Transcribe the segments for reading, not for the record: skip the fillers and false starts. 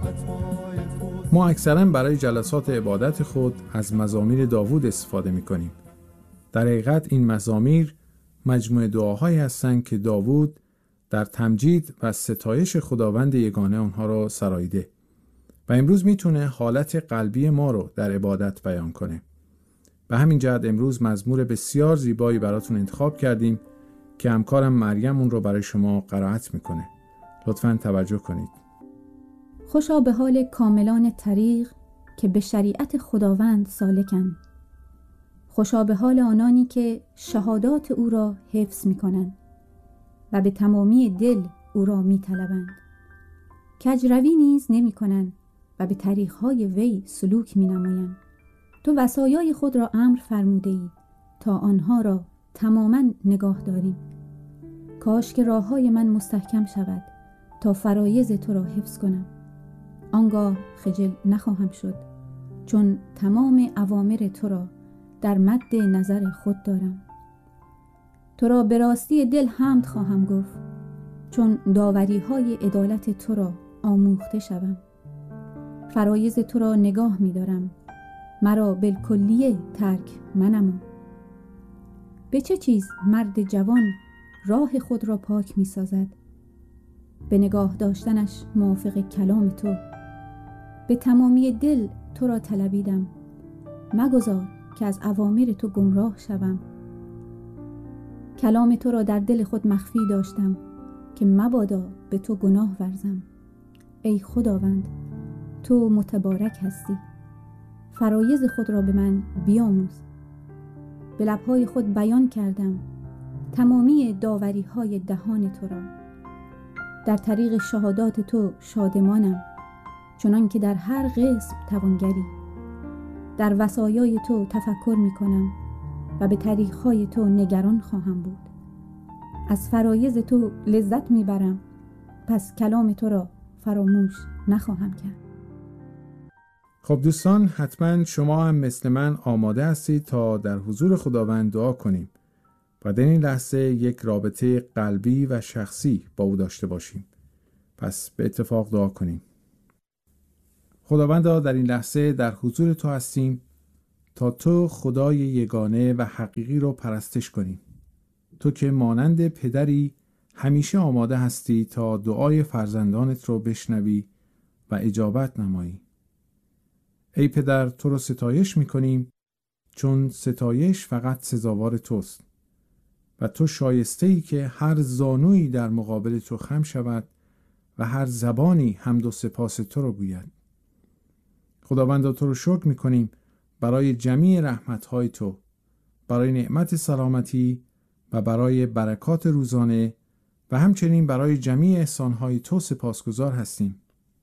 ما اکثرا برای جلسات عبادت خود از مزامیر داوود استفاده می‌کنیم. در حقیقت این مزامیر مجموعه دعاهایی هستند که داوود در تمجید و ستایش خداوند یگانه آنها را سراییده و امروز میتونه حالت قلبی ما رو در عبادت بیان کنه. به همین جهت امروز مزمور بسیار زیبایی براتون انتخاب کردیم که همکارم مریم اون رو برای شما قرائت میکنه. لطفاً توجه کنید. خوشا به حال کاملان طریق که به شریعت خداوند سالکند. خوشا به حال آنانی که شهادات او را حفظ میکنند و به تمامی دل او را میطلبند. کجروی نیز نمیکنند و به طریقهای وی سلوک مینمایند. تو وصایای خود را امر فرموده ای تا آنها را تماما نگاه داریم. کاش که راههای من مستحکم شود تا فرایض تو را حفظ کنم. آنگاه خجل نخواهم شد چون تمام اوامر تو را در مد نظر خود دارم. تو را به راستی دل حمد خواهم گفت چون داوری های عدالت تو را آموخته شوم. فرایض تو را نگاه می دارم، مرا بالکلیه ترک منما. به چه چیز مرد جوان راه خود را پاک می سازد؟ به نگاه داشتنش موافق کلام تو. به تمامی دل تو را طلبیدم، مگذار که از اوامر تو گمراه شوم. کلام تو را در دل خود مخفی داشتم که مبادا به تو گناه ورزم. ای خداوند، تو متبارک هستی، فرایض خود را به من بیاموز. به لبهای خود بیان کردم تمامی داوری های دهان تو را. در طریق شهادات تو شادمانم، چنان که در هر قسم توانگری. در وصایای تو تفکر می کنم و به طریقهای تو نگران خواهم بود. از فرایض تو لذت می برم، پس کلام تو را فراموش نخواهم کرد. خب دوستان، حتما شما هم مثل من آماده هستید تا در حضور خداوند دعا کنیم و در این لحظه یک رابطه قلبی و شخصی با او داشته باشیم. پس به اتفاق دعا کنیم. خداوندا، در این لحظه در حضور تو هستیم تا تو خدای یگانه و حقیقی رو پرستش کنیم. تو که مانند پدری همیشه آماده هستی تا دعای فرزندانت رو بشنوی و اجابت نمایی. ای پدر، تو رو ستایش میکنیم چون ستایش فقط سزاوار توست و تو شایسته ای که هر زانویی در مقابل تو خم شود و هر زبانی حمد و سپاس تو رو گوید. خداوند، تو رو شکر میکنیم برای جمیع رحمتهای تو، برای نعمت سلامتی و برای برکات روزانه و همچنین برای جمیع احسانهای تو سپاسگزار هستیم.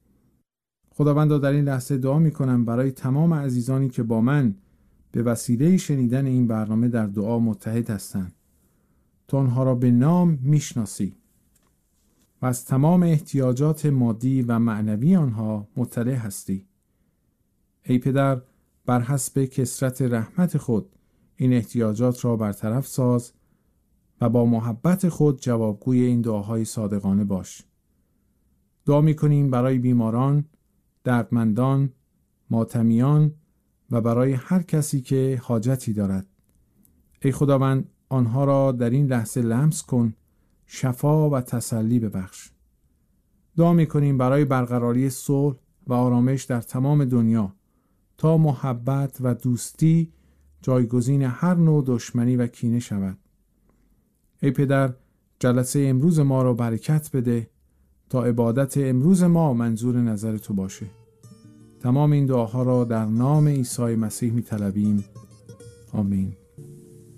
خداوند، در این لحظه دعا میکنم برای تمام عزیزانی که با من به وسیله شنیدن این برنامه در دعا متحد هستند. تو آنها را به نام میشناسی و از تمام احتیاجات مادی و معنوی آنها مطلع هستی. ای پدر، بر حسب کثرت رحمت خود این احتیاجات را برطرف ساز و با محبت خود جوابگوی این دعاهای صادقانه باش. دعا می‌کنیم برای بیماران، دردمندان، ماتمیان و برای هر کسی که حاجتی دارد. ای خداوند، آنها را در این لحظه لمس کن، شفا و تسلی ببخش. دعا می‌کنیم برای برقراری صلح و آرامش در تمام دنیا تا محبت و دوستی جایگزین هر نوع دشمنی و کینه شود. ای پدر، جلسه امروز ما را برکت بده تا عبادت امروز ما منظور نظر تو باشه. تمام این دعاها را در نام عیسی مسیح می طلبیم. آمین.